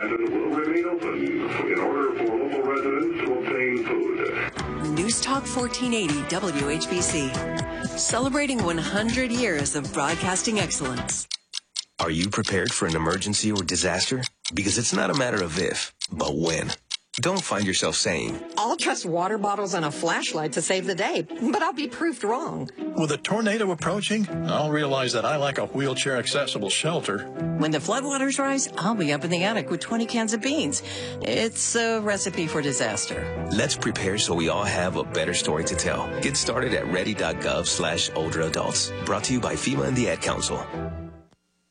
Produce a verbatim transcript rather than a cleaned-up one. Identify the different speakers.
Speaker 1: Wisconsin will remain open in order for local residents to obtain food.
Speaker 2: News Talk fourteen eighty W H B C, celebrating one hundred years of broadcasting excellence.
Speaker 3: Are you prepared for an emergency or disaster? Because it's not a matter of if, but when. Don't find yourself saying,
Speaker 4: I'll trust water bottles and a flashlight to save the day, but I'll be proved wrong.
Speaker 5: With a tornado approaching, I'll realize that I lack a wheelchair-accessible shelter.
Speaker 2: When the floodwaters rise, I'll be up in the attic with twenty cans of beans. It's a recipe for disaster.
Speaker 3: Let's prepare so we all have a better story to tell. Get started at ready dot gov slash older adults. Brought to you by FEMA and the Ad Council.